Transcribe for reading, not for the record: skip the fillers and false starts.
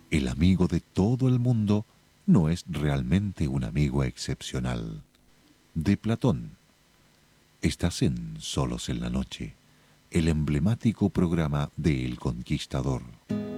El amigo de todo el mundo no es realmente un amigo excepcional. De Platón. Estás en Solos en la Noche, el emblemático programa de El Conquistador.